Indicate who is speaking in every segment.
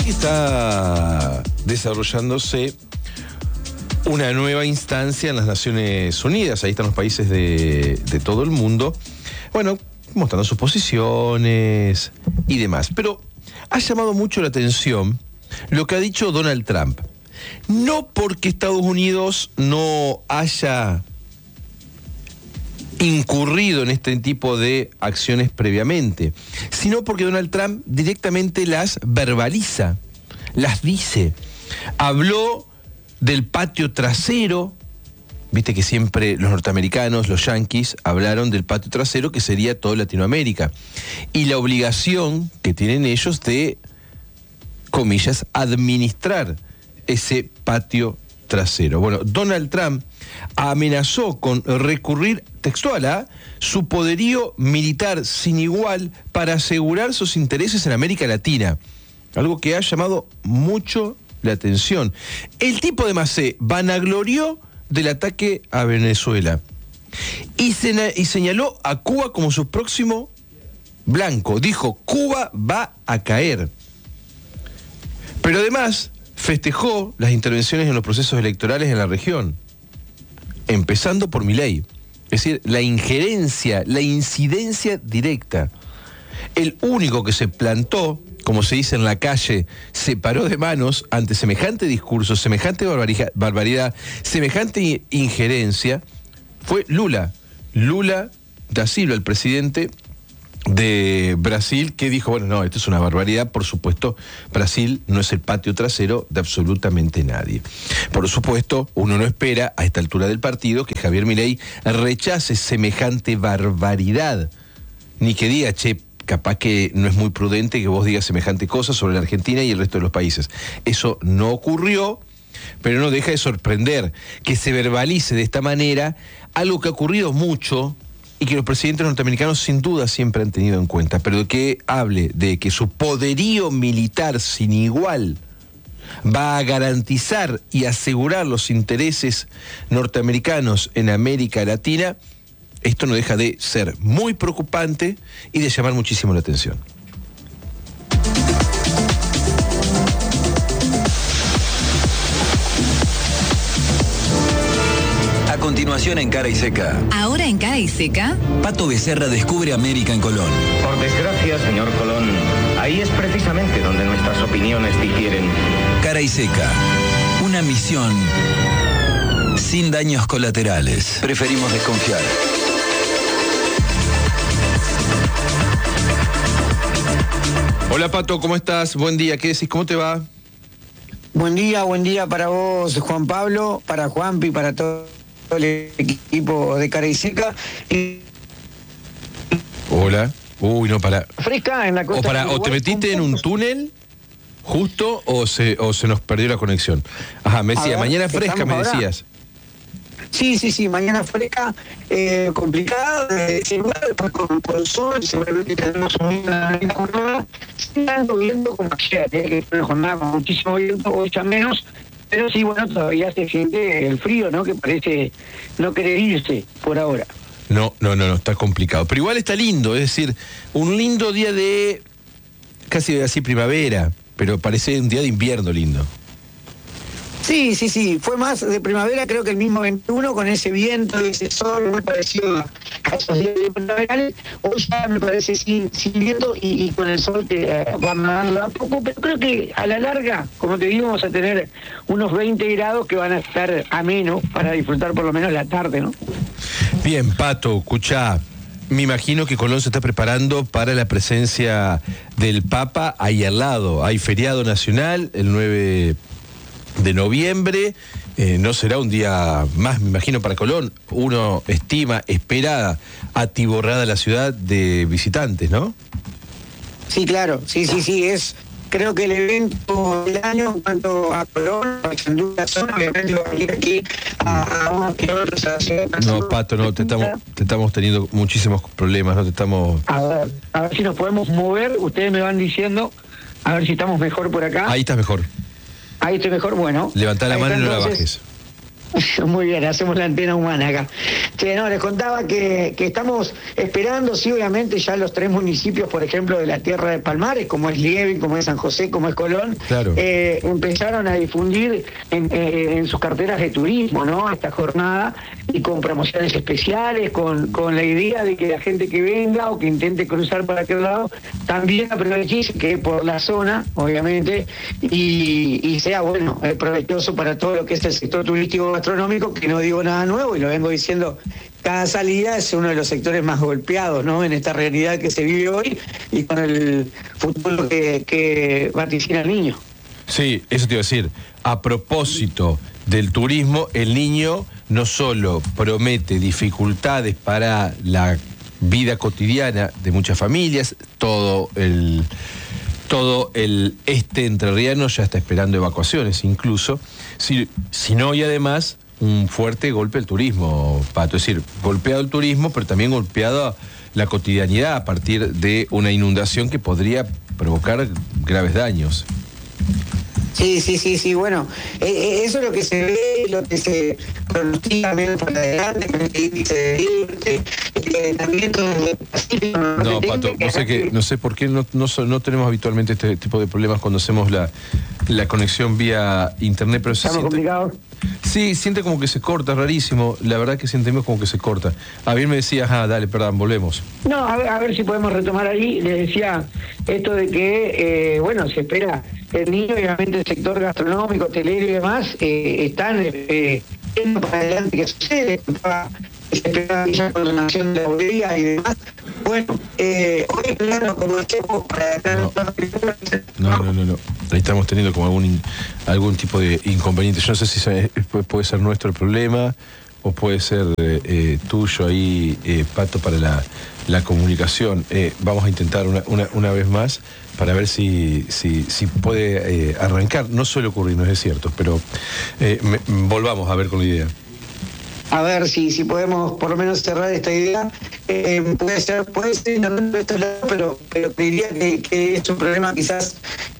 Speaker 1: Hoy está desarrollándose una nueva instancia en las Naciones Unidas. Ahí están los países de todo el mundo, bueno, mostrando sus posiciones y demás. Pero ha llamado mucho la atención lo que ha dicho Donald Trump. No porque Estados Unidos no haya incurrido en este tipo de acciones previamente, sino porque Donald Trump directamente las verbaliza, las dice. Habló del patio trasero. Viste que siempre los norteamericanos, los yanquis, hablaron del patio trasero, que sería toda Latinoamérica, y la obligación que tienen ellos de, comillas, administrar ese patio trasero. Bueno, Donald Trump amenazó con recurrir textual a su poderío militar sin igual para asegurar sus intereses en América Latina, algo que ha llamado mucho la atención. El tipo además se vanaglorió del ataque a Venezuela y señaló a Cuba como su próximo blanco. Dijo: Cuba va a caer. Pero además festejó las intervenciones en los procesos electorales en la región, empezando por Milei. Es decir, la injerencia, la incidencia directa. El único que se plantó, como se dice en la calle, se paró de manos ante semejante discurso, semejante barbaridad, semejante injerencia, fue Lula da Silva, el presidente de Brasil, que dijo: bueno, no, esto es una barbaridad. Por supuesto, Brasil no es el patio trasero de absolutamente nadie. Por supuesto, uno no espera a esta altura del partido que Javier Milei rechace semejante barbaridad, ni que diga: che, capaz que no es muy prudente que vos digas semejante cosa sobre la Argentina y el resto de los países. Eso no ocurrió, pero no deja de sorprender que se verbalice de esta manera algo que ha ocurrido mucho y que los presidentes norteamericanos sin duda siempre han tenido en cuenta, pero de que hable de que su poderío militar sin igual va a garantizar y asegurar los intereses norteamericanos en América Latina. Esto no deja de ser muy preocupante y de llamar muchísimo la atención.
Speaker 2: A continuación en Cara y Seca.
Speaker 3: Ahora en Cara y Seca.
Speaker 2: Pato Becerra descubre América en Colón.
Speaker 4: Por desgracia, señor Colón, ahí es precisamente donde nuestras opiniones difieren.
Speaker 2: Cara y Seca. Una misión sin daños colaterales. Preferimos desconfiar.
Speaker 1: Hola Pato, ¿cómo estás? Buen día, ¿qué decís? ¿Cómo te va?
Speaker 5: Buen día para vos, Juan Pablo, para Juanpi, para todo el equipo de Cara y Seca.
Speaker 1: Hola. Uy, no, para.
Speaker 5: Fresca en la costa.
Speaker 1: O te metiste en un túnel justo o se nos perdió la conexión. Ajá, me decía, mañana fresca, me decías.
Speaker 5: Sí, mañana fresca, complicada, por el sol, seguramente tenemos una jornada, estando viendo como ayer, que fue una jornada con muchísimo viento, hoy ya menos, pero sí, bueno, todavía se siente el frío, ¿no?, que parece no querer irse por ahora.
Speaker 1: No, está complicado, pero igual está lindo, es decir, un lindo día de, casi así primavera, pero parece un día de invierno lindo.
Speaker 5: Sí, fue más de primavera, creo que el mismo 21, con ese viento y ese sol, muy parecido a esos días de primaverales. Hoy ya me parece sin viento y con el sol que va mandando un poco, pero creo que a la larga, como te digo, vamos a tener unos 20 grados que van a estar amenos para disfrutar por lo menos la tarde, ¿no?
Speaker 1: Bien, Pato, escuchá, me imagino que Colón se está preparando para la presencia del Papa ahí al lado. Hay feriado nacional, el 9 de noviembre, no será un día más, me imagino, para Colón. Uno estima, espera atiborrada la ciudad de visitantes, ¿no?
Speaker 5: Sí, claro, sí, es creo que el evento del año en cuanto a Colón, sin duda obviamente va a ir aquí a unos kilómetros a la ciudad.
Speaker 1: No, Pato, no, te estamos teniendo muchísimos problemas, no te estamos...
Speaker 5: A ver si nos podemos mover, ustedes me van diciendo, a ver si estamos mejor por acá.
Speaker 1: Ahí estás mejor.
Speaker 5: Ahí estoy mejor, bueno.
Speaker 1: Levantá la mano y no la bajes.
Speaker 5: Muy bien, hacemos la antena humana acá. No, les contaba que estamos esperando, sí, obviamente, ya los 3 municipios, por ejemplo, de la tierra de Palmares, como es Liebig, como es San José, como es Colón,
Speaker 1: claro.
Speaker 5: Empezaron a difundir en sus carteras de turismo, ¿no? Esta jornada, y con promociones especiales, con la idea de que la gente que venga o que intente cruzar para aquel lado, también aproveche que por la zona, obviamente, y sea, bueno, provechoso para todo lo que es el sector turístico gastronómico, que no digo nada nuevo y lo vengo diciendo cada salida, es uno de los sectores más golpeados, ¿no? En esta realidad que se vive hoy y con el futuro que vaticina el niño.
Speaker 1: Sí, eso te iba a decir. A propósito del turismo, el niño no solo promete dificultades para la vida cotidiana de muchas familias, todo el entrerriano ya está esperando evacuaciones incluso, sino y además un fuerte golpe al turismo, Pato. Es decir, golpeado el turismo, pero también golpeado la cotidianidad a partir de una inundación que podría provocar graves daños.
Speaker 5: Sí, bueno, eso es lo que se ve, lo que se pronostica menos para adelante, con el índice de también todo el Pacífico.
Speaker 1: No, Pato, no sé por qué no tenemos habitualmente este tipo de problemas cuando hacemos la conexión vía internet, pero
Speaker 5: ¿estamos complicados?
Speaker 1: Sí, siente como que se corta, rarísimo. La verdad que sentimos como que se corta. A bien me decías, dale, perdón, volvemos.
Speaker 5: No, a ver si podemos retomar ahí. Les decía esto de que, bueno, se espera el niño, obviamente el sector gastronómico, hotelero y demás, están viendo para adelante qué sucede. Se espera ya con la nación de la bolería y demás. Bueno, hoy plano como el checo para
Speaker 1: No. Ahí estamos teniendo como algún tipo de inconveniente. Yo no sé si puede ser nuestro el problema o puede ser tuyo ahí, Pato, para la comunicación. Vamos a intentar una vez más para ver si puede arrancar. No suele ocurrirnos, es cierto, pero volvamos a ver con la idea.
Speaker 5: A ver si podemos por lo menos cerrar esta idea. Puede ser de estos lados, pero diría que es un problema quizás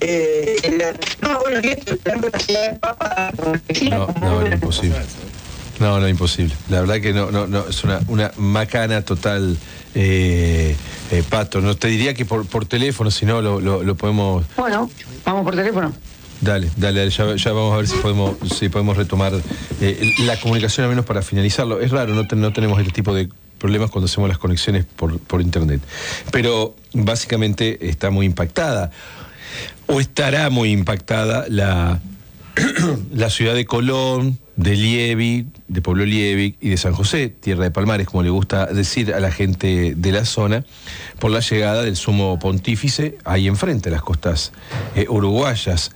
Speaker 5: no, bueno, y esto la ciudad de Papa.
Speaker 1: No, imposible. No, imposible. La verdad que no, es una macana total, Pato. No te diría que por teléfono, si no lo podemos.
Speaker 5: Bueno, vamos por teléfono.
Speaker 1: Dale, ya vamos a ver si podemos retomar la comunicación, al menos para finalizarlo. Es raro, no tenemos este tipo de problemas cuando hacemos las conexiones por internet. Pero básicamente está muy impactada, o estará muy impactada la ciudad de Colón, de Liebig, de Pueblo Liebig y de San José, tierra de Palmares, como le gusta decir a la gente de la zona, por la llegada del sumo pontífice ahí enfrente, a las costas uruguayas.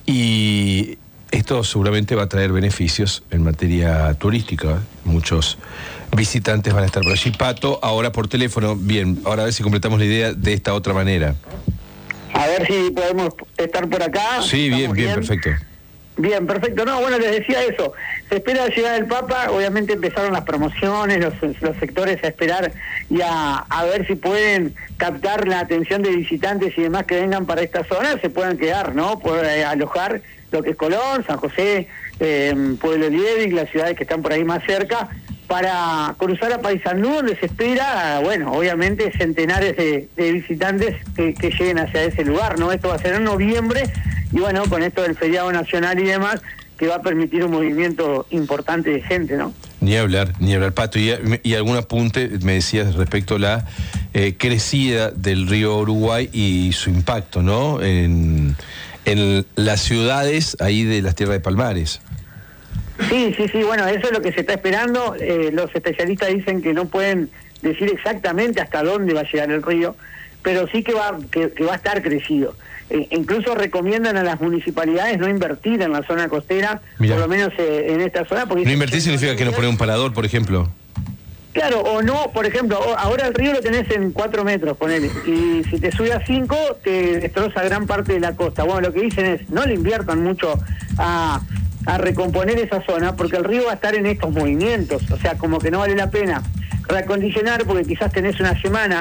Speaker 1: Y esto seguramente va a traer beneficios en materia turística. Muchos visitantes van a estar por allí. Pato, ahora por teléfono. Bien, ahora a ver si completamos la idea de esta otra manera.
Speaker 5: A ver si podemos estar por acá.
Speaker 1: Sí, bien, perfecto.
Speaker 5: Bien, perfecto. No, bueno, les decía eso. Se espera la llegada del Papa. Obviamente empezaron las promociones, los sectores a esperar y a ver si pueden captar la atención de visitantes y demás que vengan para esta zona, se puedan quedar, ¿no? Poder alojar lo que es Colón, San José, Pueblo Liebig, las ciudades que están por ahí más cerca, para cruzar a Paysandú, donde se espera, bueno, obviamente centenares de visitantes que lleguen hacia ese lugar, ¿no? Esto va a ser en noviembre, y bueno, con esto del feriado nacional y demás, que va a permitir un movimiento importante de gente, ¿no?
Speaker 1: Ni hablar, Pato. Y algún apunte, me decías, respecto a la crecida del río Uruguay y su impacto, ¿no? En las ciudades ahí de las tierras de Palmares.
Speaker 5: Sí, bueno, eso es lo que se está esperando. Los especialistas dicen que no pueden decir exactamente hasta dónde va a llegar el río, pero sí que va a estar crecido. Incluso recomiendan a las municipalidades no invertir en la zona costera,
Speaker 1: Mirá.
Speaker 5: por lo menos en esta zona. Porque
Speaker 1: no invertir significa que no poner un parador, por ejemplo.
Speaker 5: Claro, o no, por ejemplo, ahora el río lo tenés en 4 metros, ponele, y si te sube a 5, te destroza gran parte de la costa. Bueno, lo que dicen es, no le inviertan mucho a recomponer esa zona, porque el río va a estar en estos movimientos, o sea, como que no vale la pena reacondicionar, porque quizás tenés una semana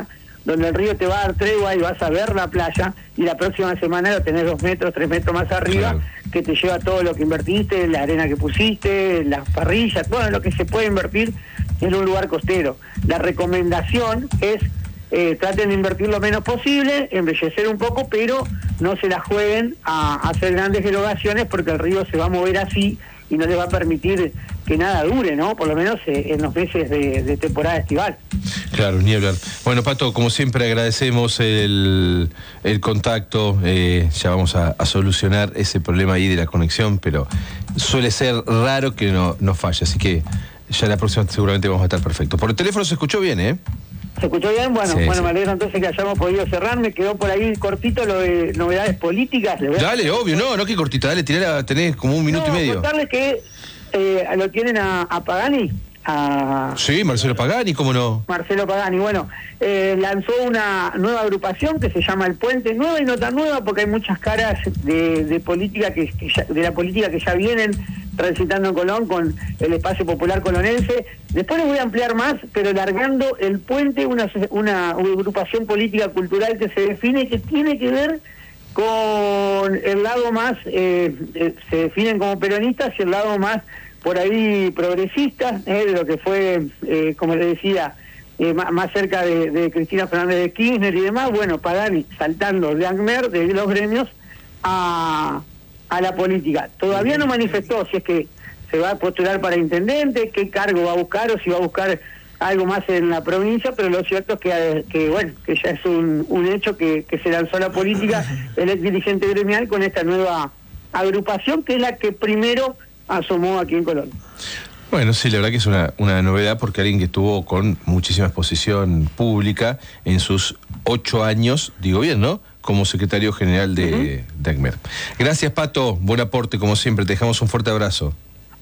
Speaker 5: donde el río te va a dar tregua y vas a ver la playa, y la próxima semana lo tenés 2 metros, 3 metros más arriba,
Speaker 1: Claro.
Speaker 5: que te lleva todo lo que invertiste, la arena que pusiste, las parrillas, todo lo que se puede invertir en un lugar costero. La recomendación es traten de invertir lo menos posible, embellecer un poco, pero no se la jueguen a hacer grandes erogaciones, porque el río se va a mover así y no les va a permitir que nada dure, ¿no? Por lo menos en los meses de temporada estival.
Speaker 1: Claro, ni hablar. Bueno, Pato, como siempre agradecemos el contacto, ya vamos a solucionar ese problema ahí de la conexión, pero suele ser raro que no falle, así que ya la próxima seguramente vamos a estar perfectos. Por el teléfono se escuchó bien, ¿eh?
Speaker 5: ¿Se escuchó bien? Bueno,
Speaker 1: Sí, sí.
Speaker 5: me alegro entonces que hayamos podido cerrar. Me quedó por ahí cortito lo de novedades políticas.
Speaker 1: Dale, obvio, no que cortita, dale, tenés como un minuto y medio.
Speaker 5: Contarles que lo tienen a Pagani, a
Speaker 1: Sí, Marcelo Pagani, ¿cómo no?
Speaker 5: Marcelo Pagani. Bueno, lanzó una nueva agrupación que se llama El Puente, nueva y no tan nueva, porque hay muchas caras de política de la política que ya vienen transitando en Colón con el espacio popular colonense. Después les voy a ampliar más, pero largando El Puente, una agrupación política cultural que se define, que tiene que ver con el lado más, se definen como peronistas, y el lado más por ahí progresista, de lo que fue, como le decía, más cerca de Cristina Fernández de Kirchner y demás. Bueno, Pagani saltando de ACMER, de los gremios, a la política. Todavía no manifestó si es que se va a postular para intendente, qué cargo va a buscar, o si va a buscar algo más en la provincia, pero lo cierto es que ya es un hecho que se lanzó a la política el ex dirigente gremial con esta nueva agrupación, que es la que primero asomó aquí en Colón.
Speaker 1: Bueno, sí, la verdad que es una novedad, porque alguien que estuvo con muchísima exposición pública en sus 8 años, digo bien, ¿no?, como secretario general de ACMER. Gracias, Pato, buen aporte, como siempre, te dejamos un fuerte abrazo.